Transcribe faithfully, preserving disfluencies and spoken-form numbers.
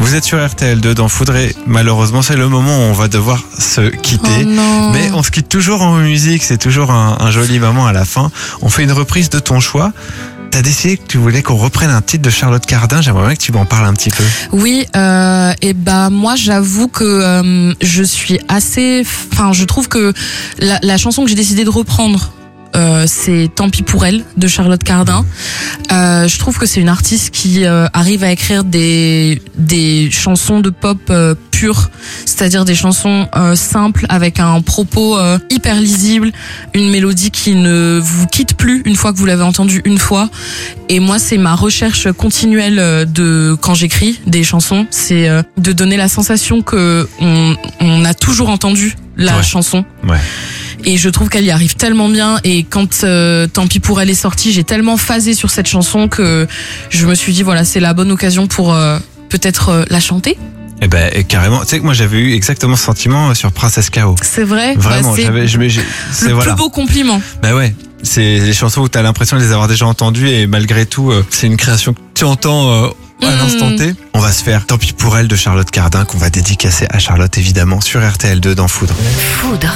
Vous êtes sur R T L deux dans Foudre et malheureusement c'est le moment où on va devoir se quitter. Oh non. Mais on se quitte toujours en musique, c'est toujours un, un joli moment à la fin. On fait une reprise de ton choix. T'as décidé que tu voulais qu'on reprenne un titre de Charlotte Cardin. J'aimerais bien que tu m'en parles un petit peu. Oui, euh, et bah moi j'avoue que euh, je suis assez, enfin je trouve que la, la chanson que j'ai décidé de reprendre, euh, c'est Tant pis pour elle de Charlotte Cardin. Euh, je trouve que c'est une artiste qui euh, arrive à écrire des des chansons de pop euh, pures, c'est-à-dire des chansons euh, simples avec un propos euh, hyper lisible, une mélodie qui ne vous quitte plus une fois que vous l'avez entendue une fois. Et moi, c'est ma recherche continuelle de quand j'écris des chansons, c'est euh, de donner la sensation que on, on a toujours entendu la Ouais. chanson. Ouais. Et je trouve qu'elle y arrive tellement bien. Et quand euh, Tant pis pour elle est sortie, j'ai tellement phasé sur cette chanson que je me suis dit voilà, c'est la bonne occasion pour euh, peut-être euh, la chanter. Eh ben et carrément. Tu sais que moi j'avais eu exactement ce sentiment sur Princesse K O. C'est vrai. Vraiment, bah, c'est j'avais, je, j'ai, c'est le voilà. plus beau compliment. Bah ouais. C'est les chansons où t'as l'impression de les avoir déjà entendues et malgré tout, euh, c'est une création que tu entends euh, à Mmh. l'instant T. On va se faire Tant pis pour elle de Charlotte Cardin qu'on va dédicacer à Charlotte évidemment sur R T L deux dans Foudre. Foudre.